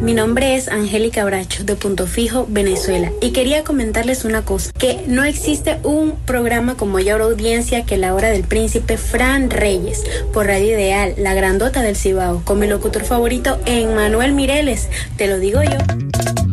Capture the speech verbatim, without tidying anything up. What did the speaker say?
Mi nombre es Angélica Bracho, de Punto Fijo, Venezuela, y quería comentarles una cosa, que no existe un programa con mayor audiencia que La Hora del Príncipe Fran Reyes, por Radio Ideal, la grandota del Cibao, con mi locutor favorito, Emmanuel Mireles, te lo digo yo.